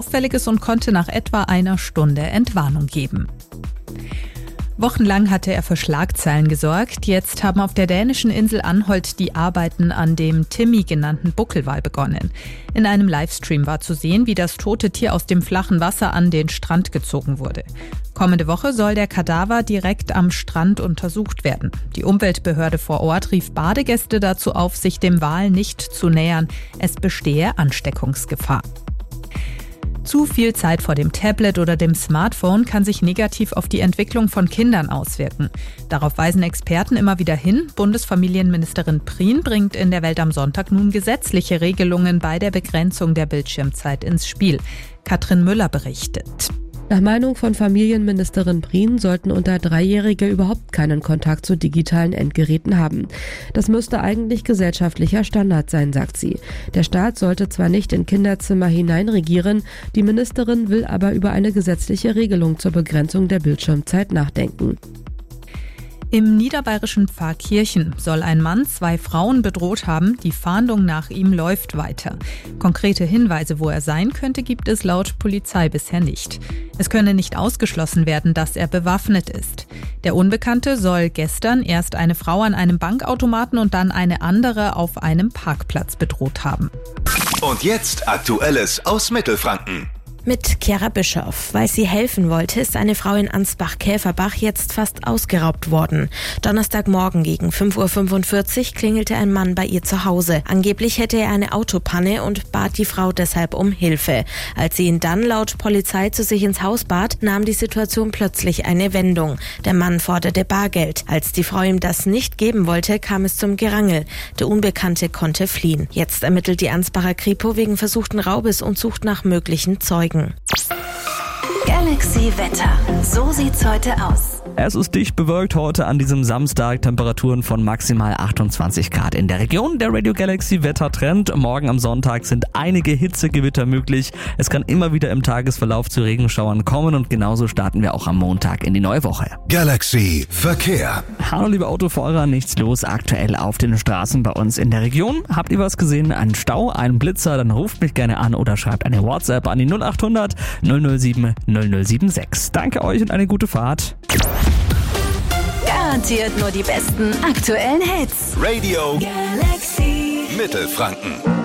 Auffälliges und konnte nach etwa einer Stunde Entwarnung geben. Wochenlang hatte er für Schlagzeilen gesorgt. Jetzt haben auf der dänischen Insel Anholt die Arbeiten an dem Timmy genannten Buckelwal begonnen. In einem Livestream war zu sehen, wie das tote Tier aus dem flachen Wasser an den Strand gezogen wurde. Kommende Woche soll der Kadaver direkt am Strand untersucht werden. Die Umweltbehörde vor Ort rief Badegäste dazu auf, sich dem Wal nicht zu nähern. Es bestehe Ansteckungsgefahr. Zu viel Zeit vor dem Tablet oder dem Smartphone kann sich negativ auf die Entwicklung von Kindern auswirken. Darauf weisen Experten immer wieder hin. Bundesfamilienministerin Prien bringt in der Welt am Sonntag nun gesetzliche Regelungen bei der Begrenzung der Bildschirmzeit ins Spiel. Katrin Müller berichtet. Nach Meinung von Familienministerin Prien sollten unter Dreijährige überhaupt keinen Kontakt zu digitalen Endgeräten haben. Das müsste eigentlich gesellschaftlicher Standard sein, sagt sie. Der Staat sollte zwar nicht in Kinderzimmer hineinregieren, die Ministerin will aber über eine gesetzliche Regelung zur Begrenzung der Bildschirmzeit nachdenken. Im niederbayerischen Pfarrkirchen soll ein Mann 2 Frauen bedroht haben. Die Fahndung nach ihm läuft weiter. Konkrete Hinweise, wo er sein könnte, gibt es laut Polizei bisher nicht. Es könne nicht ausgeschlossen werden, dass er bewaffnet ist. Der Unbekannte soll gestern erst eine Frau an einem Bankautomaten und dann eine andere auf einem Parkplatz bedroht haben. Und jetzt Aktuelles aus Mittelfranken. Mit Chiara Bischoff. Weil sie helfen wollte, ist eine Frau in Ansbach-Käferbach jetzt fast ausgeraubt worden. Donnerstagmorgen gegen 5:45 Uhr klingelte ein Mann bei ihr zu Hause. Angeblich hätte er eine Autopanne und bat die Frau deshalb um Hilfe. Als sie ihn dann laut Polizei zu sich ins Haus bat, nahm die Situation plötzlich eine Wendung. Der Mann forderte Bargeld. Als die Frau ihm das nicht geben wollte, kam es zum Gerangel. Der Unbekannte konnte fliehen. Jetzt ermittelt die Ansbacher Kripo wegen versuchten Raubes und sucht nach möglichen Zeugen. Galaxy Wetter. So sieht's heute aus. Es ist dicht bewölkt heute an diesem Samstag. Temperaturen von maximal 28 Grad in der Region. Der Radio Galaxy Wettertrend. Morgen am Sonntag sind einige Hitzegewitter möglich. Es kann immer wieder im Tagesverlauf zu Regenschauern kommen und genauso starten wir auch am Montag in die neue Woche. Galaxy Verkehr. Hallo liebe Autofahrer, nichts los aktuell auf den Straßen bei uns in der Region. Habt ihr was gesehen? Einen Stau, einen Blitzer? Dann ruft mich gerne an oder schreibt eine WhatsApp an die 0800 007 0076. Danke euch und eine gute Fahrt. Garantiert nur die besten aktuellen Hits. Radio Galaxy Mittelfranken.